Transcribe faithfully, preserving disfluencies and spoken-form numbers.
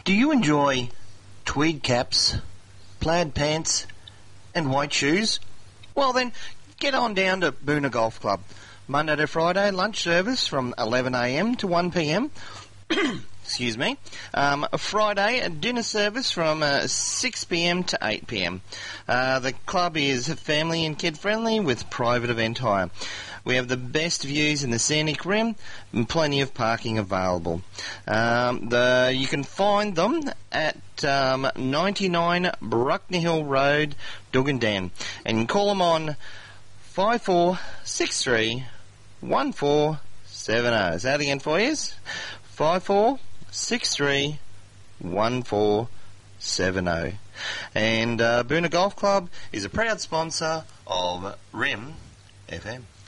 Do you enjoy tweed caps, plaid pants and white shoes? Well then, get on down to Boona Golf Club. Monday to Friday, lunch service from eleven a m to one p m Excuse me. Um, Friday, a dinner service from uh, six p m to eight p m Uh, the club is family and kid-friendly with private event hire. We have the best views in the scenic rim and plenty of parking available. Um, the you can find them at um, ninety-nine Bruckner Hill Road, Duggandan, and call them on five four six three one four seven zero. Is that again for you? five four six three one four seven zero. And uh, Boona Golf Club is a proud sponsor of R I M F M.